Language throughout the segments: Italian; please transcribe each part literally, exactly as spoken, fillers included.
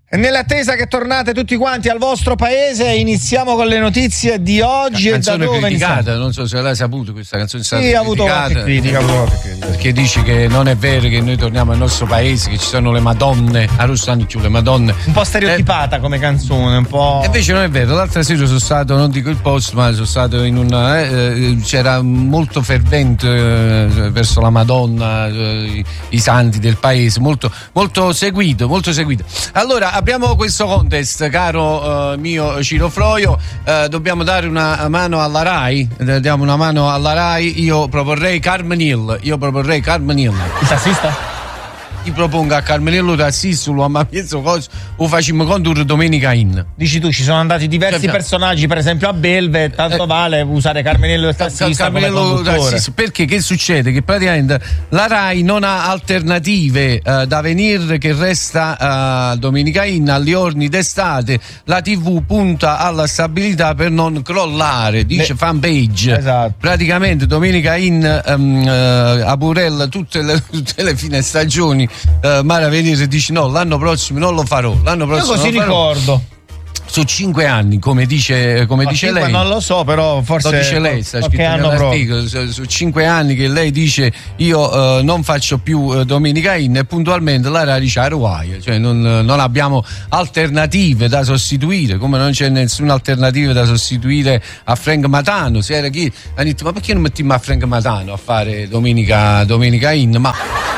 E nell'attesa che tornate tutti quanti al vostro paese, iniziamo con le notizie di oggi. Canzone e da dove criticata, iniziamo? Non so se l'hai saputo, questa canzone è stata sì, ha avuto qualche critica, perché dici che non è vero che noi torniamo al nostro paese, che ci sono le madonne, a Rossano più le madonne. Un po' stereotipata eh, come canzone, un po'. E invece non è vero, l'altra sera sono stato, non dico il post, ma sono stato in una. Eh, c'era molto fervente eh, verso la Madonna, eh, i, i santi del paese, molto, molto seguito, molto seguito. Allora, apriamo questo contest, caro uh, mio Ciro Froio, uh, dobbiamo dare una mano alla RAI, diamo una mano alla RAI, io proporrei Carmen Hill, io proporrei Carmen Hill. Il tassista? Ti propongo a Carmenello tassista, lo amma mezzo cosa, o facciamo condurre Domenica In. Dici tu, ci sono andati diversi certo. personaggi, per esempio a Belve, tanto eh, vale usare Carmenello il tassista Carmenello come tassista. Perché che succede? Che praticamente la RAI non ha alternative uh, da venire, che resta uh, Domenica In alle orni d'estate, la tivù punta alla stabilità per non crollare, dice Le... fanpage. Esatto. Praticamente Domenica In um, uh, a Burella tutte le, tutte le fine stagioni. Uh, Mara Venire dice no, l'anno prossimo non lo farò, l'anno prossimo io così non lo farò. ricordo Su cinque anni, come dice, come no, dice lei, non lo so, però forse lo dice lei, sta scritto nell'articolo. Su, su cinque anni che lei dice io uh, non faccio più uh, Domenica In, e puntualmente la RAI dice Hawaii, cioè non, non abbiamo alternative da sostituire, come non c'è nessuna alternativa da sostituire a Frank Matano. Se era chi ha detto ma perché non mettiamo a Frank Matano a fare Domenica, Domenica In? Ma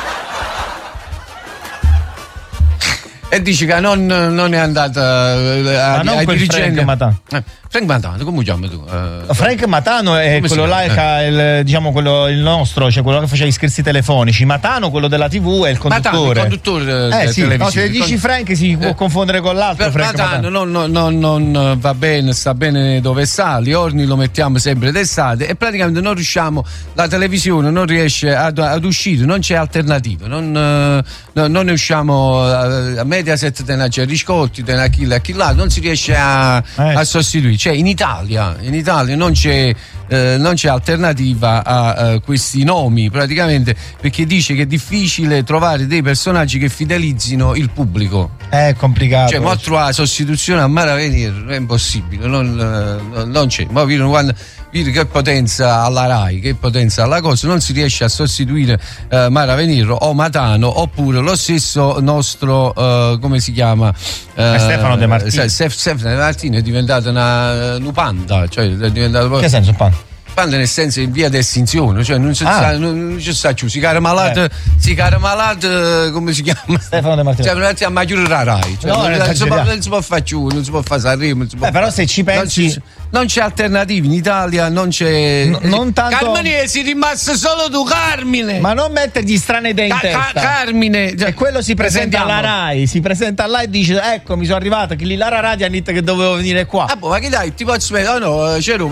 e dice che non, non è andata a, ma non ai quel dirigenti. Frank Matano. Eh, Frank Matano, come chiami tu? Uh, Frank Matano è come quello là, eh. il, diciamo quello il nostro, cioè quello che faceva gli scherzi telefonici. Matano, quello della tivù, è il conduttore. Matano, il conduttore eh, sì, no, se dici Frank si può eh, confondere con l'altro. Frank Matano, Matano. Non, non, non va bene, sta bene dove sta, gli orni lo mettiamo sempre d'estate e praticamente non riusciamo, la televisione non riesce ad, ad uscire, non c'è alternativa, non, no, non ne usciamo a Mediaset, te ne c'è Riscotti, te ne chi là, chi là, non si riesce a, eh. a sostituire. Cioè in Italia, in Italia non c'è, eh, non c'è alternativa a, a questi nomi, praticamente, perché dice che è difficile trovare dei personaggi che fidelizzino il pubblico. È complicato. Cioè, ma trovare sostituzione a Mara Venire è impossibile, non, non, non c'è. Ma quando vedi che potenza alla RAI, che potenza alla cosa, non si riesce a sostituire eh, Mara Venire o Matano, oppure lo stesso nostro eh, come si chiama? Eh, Stefano De Martino. Stefano De Martino è diventato una, una panda, cioè è diventato. Che senso panda? Panda nel senso in via d'estinzione, cioè non si ah. sa, non, non ci sta più, si cara malato, eh. si cara malato, come si chiama? Stefano De Martino. Cioè, a maggiore la RAI, cioè, no, non, non, si può, non si può fare più, non si può fare Sanremo, non si può Beh, però se ci pensi non, ci, non c'è alternativa in Italia, non c'è N- non tanto Carmine, si rimasta solo tu, Carmine. Ma non mettergli strane idee in Ca- testa. Ca- Carmine, e quello si presenta alla RAI, si presenta là e dice ecco mi sono arrivato che l'Ilara Radio ha detto che dovevo venire qua. Ah, boh, ma che dai, ti posso mettere? Oh no, c'ero,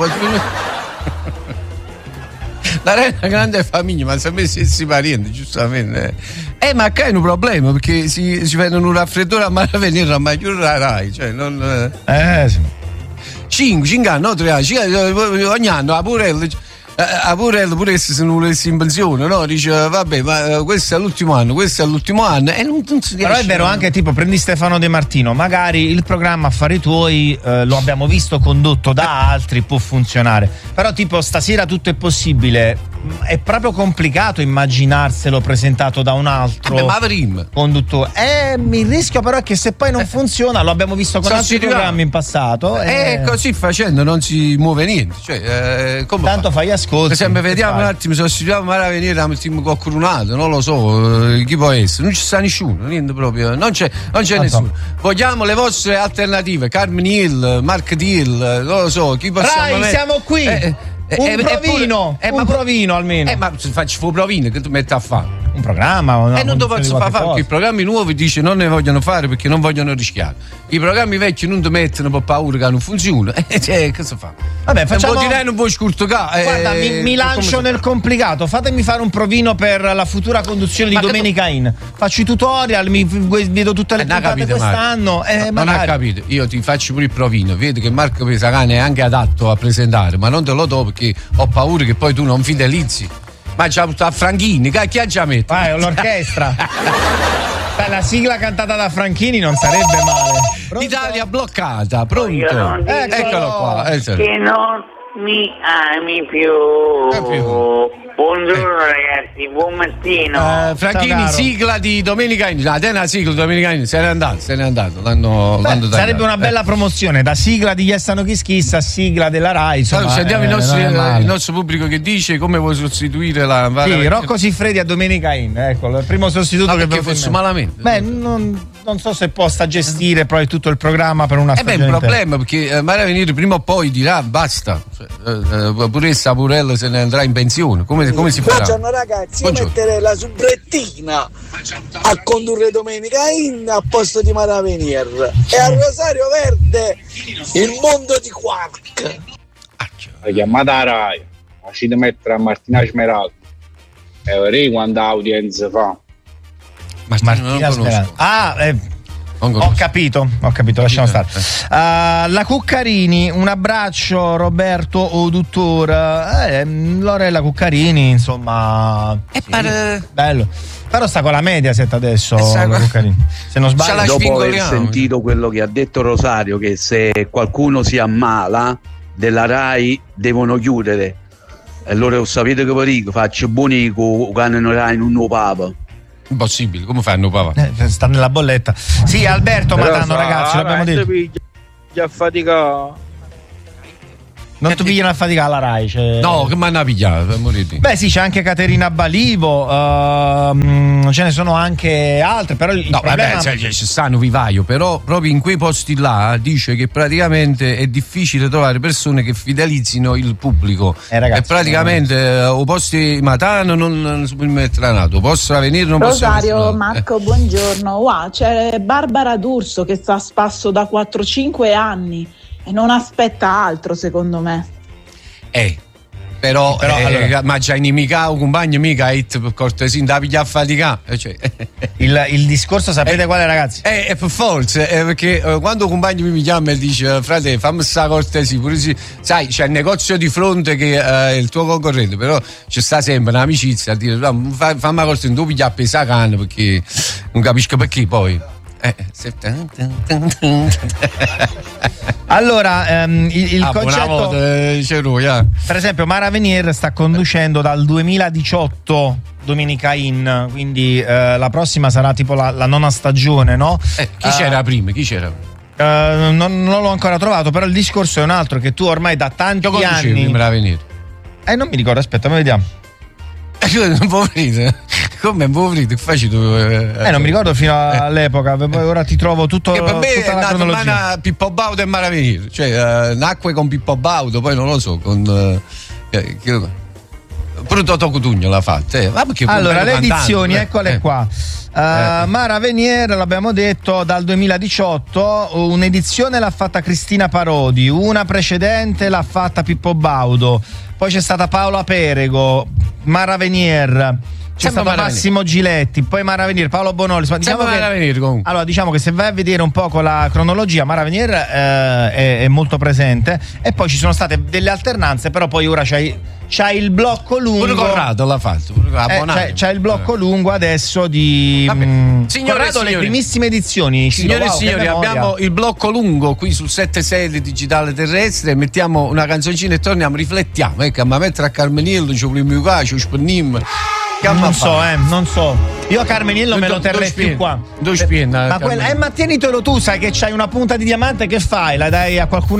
la RAI è una grande famiglia, ma se messi si parenti, giustamente. Eh, ma qua è un problema, perché si, si vedono un raffreddore a Mara Venire a maggiore la RAI, cioè non. Eh sì. cinque, cinque anni, no, tre anni, ogni anno a Purello, a Purello pure se se non volessi in pensione, no? Dice vabbè, ma questo è l'ultimo anno, questo è l'ultimo anno e non, non si riesce. Però è vero, anche tipo prendi Stefano De Martino, magari il programma Affari Tuoi eh, lo abbiamo visto condotto da altri, può funzionare, però tipo Stasera tutto è possibile, è proprio complicato immaginarselo presentato da un altro Vabbè, ma Avrim. conduttore. Eh, il rischio però è che se poi non funziona, lo abbiamo visto con altri programmi in passato. E eh, così facendo non si muove niente. Cioè, eh, come tanto fa? Fai ascolti. Per esempio, vediamo un attimo, sostituiamo Mara Venire, la mettiamo qualcunato, non lo so, eh, chi può essere? Non ci sta nessuno, niente proprio, non c'è, non c'è nessuno. Vogliamo le vostre alternative, Carmen Hill, Mark Deal, non lo so, chi possiamo Rai, mettere? siamo qui. Eh, eh, un eh, provino, eh, un ma, provino almeno. Eh, ma se faccio un provino che tu metti a fare? Un programma? E eh, non lo posso fare, perché i programmi nuovi dice non ne vogliono fare perché non vogliono rischiare. I programmi vecchi non ti mettono per paura che non funziona. E cioè, cosa fa? Vabbè, facciamo. Non può dire, non puoi scurtare. Guarda, eh, mi, mi lancio nel complicato. Fatemi fare un provino per la futura conduzione ma di Domenica tu... In. Faccio i tutorial, mi vedo tutte le eh, puntate capito, quest'anno. Eh, non ha capito. Io ti faccio pure il provino. Vedi che Marco Pesacane è anche adatto a presentare, ma non te lo do perché ho paura che poi tu non fidelizzi. Ma c'ha a Franchini, chi ha già messo? Ah, è l'orchestra. Beh, la sigla cantata da Franchini non sarebbe male. Pronto? Italia bloccata, pronto? Eh, eccolo qua. Eh, che non mi ami più. Eh, più. Buongiorno ragazzi, buon mattino. Eh, Franchini, sigla di Domenica In. Ah, te una sigla Domenica In, se n'è andato, se n'è andato. L'hanno, Beh, l'hanno sarebbe una bella eh. promozione, da sigla di Yessano Kiss Kiss a sigla della Rai. Insomma, allora, sentiamo eh, il, nostro, il nostro pubblico che dice come vuoi sostituire la. Sì, Rocco Siffredi a Domenica In, ecco, il primo sostituto no, che perché fosse malamente. Beh, non, non so se possa gestire poi tutto il programma per una stagione. Eh beh, è un problema perché eh, Maria Venire prima o poi dirà basta. Cioè, eh, pure Sapurello se ne andrà in pensione. Come, come si farà? Buongiorno ragazzi, io metterei la subrettina a condurre Domenica In a posto di Mara Venier e a Rosario Verde il mondo di Quark. La chiamata Rai, la ci mettere a Martina Smeralda e vedrai quanta audience fa. Martina Smeralda. Ah, eh. Ho capito, ho capito, lasciamo stare. Uh, la Cuccarini, un abbraccio Roberto Oduttor. Eh, Lorella Cuccarini, insomma. E sì, pare... bello. Però sta con la Mediaset adesso, la Cuccarini. Se non sbaglio. Dopo aver sentito quello che ha detto Rosario, che se qualcuno si ammala della Rai devono chiudere. E allora sapete che vi dico, faccio bonico quando non Rai in un nuovo papa. Impossibile, come fanno papà? Eh, sta nella bolletta. Sì, Alberto Matano, ragazzi, l'abbiamo detto. Già faticato. Non ti pigliano a faticare la Rai. Cioè... No, che mi hanno pigliato. Beh, sì, c'è anche Caterina Balivo, uh, ce ne sono anche altre. Però il no, problema... vabbè, cioè, ci stanno vivaio, però proprio in quei posti là dice che praticamente è difficile trovare persone che fidelizzino il pubblico. Eh, ragazzi, e praticamente eh, o posti Matano non, non si può mettere nato, possono venire, non possono. Rosario, Marco, eh. buongiorno. Wow, c'è Barbara D'Urso che sta a spasso da quattro cinque anni. E non aspetta altro, secondo me. Eh, però, però eh, allora... ma c'hai inimica un compagno mica it per cortesia da pigliare a fatica. Cioè. il, il discorso sapete eh, qual è, ragazzi? Eh, è per forza, eh, perché eh, quando un compagno mi chiama e dice frate fammi sta cortesia, pure si, sai c'è il negozio di fronte che eh, è il tuo concorrente, però c'è sta sempre un'amicizia a dire fammi la cortesia, non pigliare a pesare canna perché non capisco perché poi. Eh, se... Allora ehm, il, il ah, concetto volta, eh, c'è lui, eh. per esempio Mara Venier sta conducendo dal duemiladiciotto Domenica In, quindi eh, la prossima sarà tipo la, la nona stagione, no? Eh, chi uh, c'era prima? Chi c'era? Uh, non, non l'ho ancora trovato, però il discorso è un altro, che tu ormai da tanti Io anni Mara Venier. Eh non mi ricordo, aspetta, ma vediamo. Un poverino, come un poverino, che faccio tu? Eh, eh non mi ricordo fino all'epoca, poi ora ti trovo tutto. Che per me tutta è la nato cronologia. Pippo Baudo e Mara Venire, cioè uh, nacque con Pippo Baudo, poi non lo so, con uh, che, che, pure Totò Cutugno l'ha fatta. Eh. Allora, le edizioni, eh. eccole eh. qua. Uh, eh. Mara Venier, l'abbiamo detto, dal duemiladiciotto, un'edizione l'ha fatta Cristina Parodi, una precedente l'ha fatta Pippo Baudo, poi c'è stata Paola Perego, Mara Venier, c'è Sempre stato Massimo Giletti, poi Mara Venier, Paolo Bonolli. Diciamo che, Mara Venier, comunque. Allora, diciamo che se vai a vedere un po' con la cronologia, Mara Venier eh, è, è molto presente, e poi ci sono state delle alternanze, però poi ora c'hai, c'hai il blocco lungo. Pure Corrado l'ha fatto. Pure eh, c'hai, c'hai il blocco eh. lungo adesso di mh, signore Corrado, signori, le primissime edizioni. Signore e wow, signori, abbiamo il blocco lungo qui sul settantasei digitale terrestre. Mettiamo una canzoncina e torniamo, riflettiamo. Ecco, ma mettere a Carmeniello, c'ho il mio cacio, c'ho spennim. Non so, eh, non so. Io Carmeniello me lo terrei più qua. Due spiena, ma, quella, eh, ma tienitelo tu, sai che c'hai una punta di diamante, che fai? La dai a qualcun